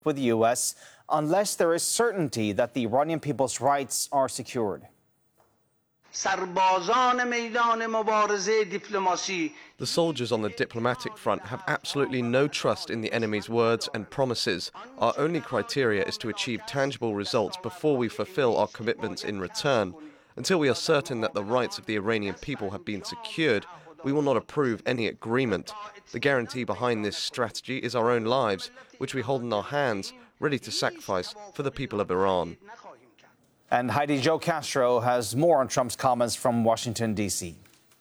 with the U.S. unless there is certainty that the Iranian people's rights are secured. The soldiers on the diplomatic front have absolutely no trust in the enemy's words and promises. Our only criteria is to achieve tangible results before we fulfill our commitments in return. Until we are certain that the rights of the Iranian people have been secured, we will not approve any agreement. The guarantee behind this strategy is our own lives, which we hold in our hands, ready to sacrifice for the people of Iran. And Heidi Jo Castro has more on Trump's comments from Washington, D.C.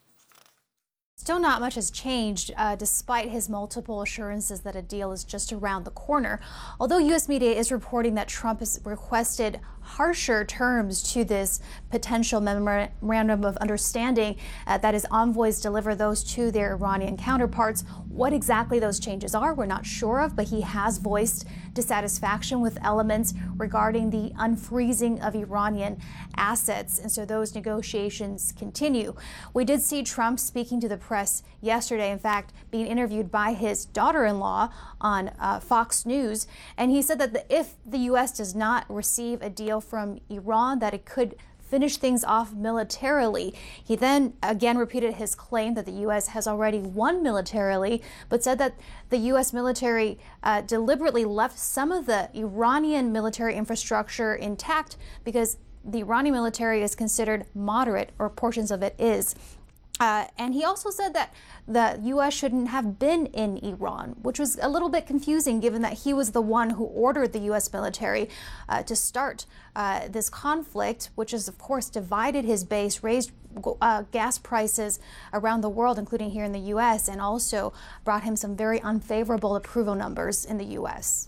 Still not much has changed, despite his multiple assurances that a deal is just around the corner. Although U.S. media is reporting that Trump has requested harsher terms to this potential memorandum of understanding, that his envoys deliver those to their Iranian counterparts. What exactly those changes are, we're not sure of, but he has voiced dissatisfaction with elements regarding the unfreezing of Iranian assets. And so those negotiations continue. We did see Trump speaking to the press yesterday, in fact, being interviewed by his daughter-in-law on Fox News. And he said that if the U.S. does not receive a deal from Iran, that it could finish things off militarily. He then again repeated his claim that the U.S. has already won militarily, but said that the U.S. military deliberately left some of the Iranian military infrastructure intact because the Iranian military is considered moderate, or portions of it is. And he also said that the U.S. shouldn't have been in Iran, which was a little bit confusing given that he was the one who ordered the U.S. military to start this conflict, which has, of course, divided his base, raised gas prices around the world, including here in the U.S., and also brought him some very unfavorable approval numbers in the U.S.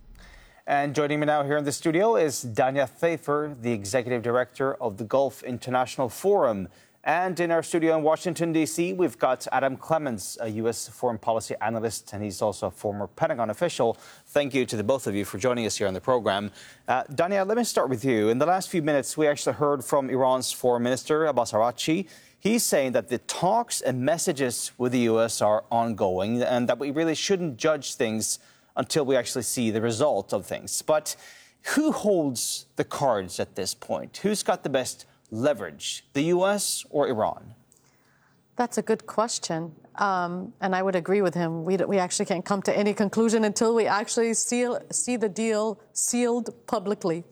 And joining me now here in the studio is Danya Thafer, the Executive Director of the Gulf International Forum. And in our studio in Washington, D.C., we've got Adam Clements, a U.S. foreign policy analyst, and he's also a former Pentagon official. Thank you to the both of you for joining us here on the program. Danya, let me start with you. In the last few minutes, we actually heard from Iran's foreign minister, Abbas Araghchi. He's saying that the talks and messages with the U.S. are ongoing and that we really shouldn't judge things until we actually see the result of things. But who holds the cards at this point? Who's got the best leverage, the U.S. or Iran? That's a good question. And I would agree with him. We actually can't come to any conclusion until we actually see the deal sealed publicly.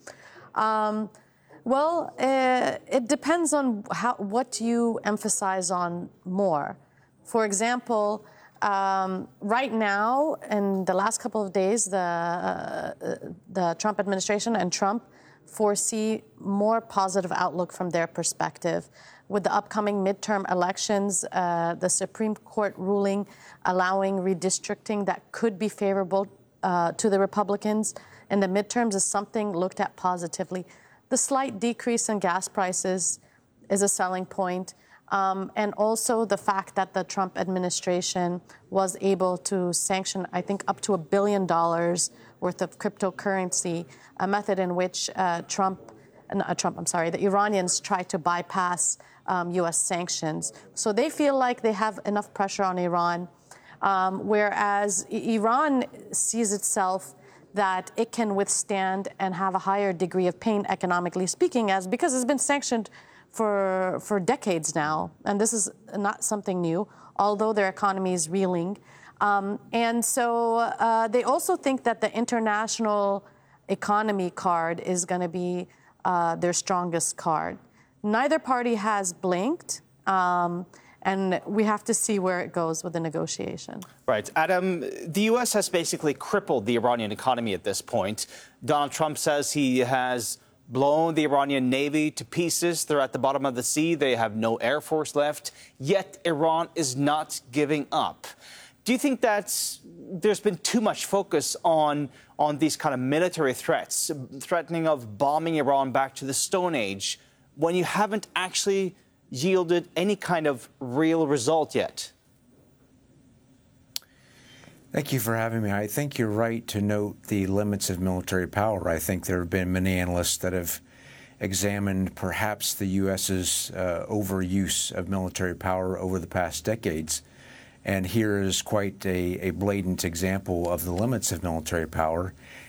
It depends on what you emphasize on more. For example, right now, in the last couple of days, the Trump administration and Trump foresee more positive outlook from their perspective. With the upcoming midterm elections, the Supreme Court ruling allowing redistricting that could be favorable to the Republicans in the midterms is something looked at positively. The slight decrease in gas prices is a selling point. And also the fact that the Trump administration was able to sanction, I think, up to $1 billion worth of cryptocurrency, a method in which the Iranians tried to bypass U.S. sanctions. So they feel like they have enough pressure on Iran, whereas Iran sees itself that it can withstand and have a higher degree of pain, economically speaking, because it's been sanctioned for decades now, and this is not something new, although their economy is reeling. And so they also think that the international economy card is going to be their strongest card. Neither party has blinked, and we have to see where it goes with the negotiation. Right. Adam, the U.S. has basically crippled the Iranian economy at this point. Donald Trump says he has blown the Iranian Navy to pieces. They're at the bottom of the sea. They have no air force left. Yet Iran is not giving up. Do you think that there's been too much focus on these kind of military threats, threatening of bombing Iran back to the Stone Age, when you haven't actually yielded any kind of real result yet? Thank you for having me. I think you're right to note the limits of military power. I think there have been many analysts that have examined perhaps the U.S.'s overuse of military power over the past decades. And here is quite a blatant example of the limits of military power.